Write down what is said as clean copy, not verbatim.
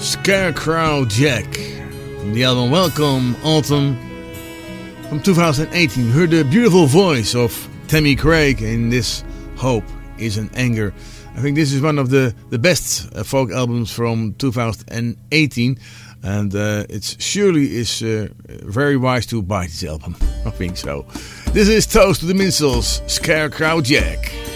Scarecrow Jack from the album Welcome Autumn from 2018. Heard the beautiful voice of Tammy Craig in this Hope is an Anger. I think this is one of the best folk albums from 2018, and it surely is very wise to buy this album. I think so. This is Toast to the Minstrels, Scarecrow Jack.